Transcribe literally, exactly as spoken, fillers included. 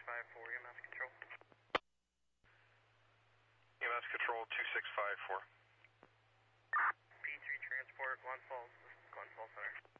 five four, E M S Control. E M S Control two six five four. P three Transport, Glen Falls, this is Glen Falls Center.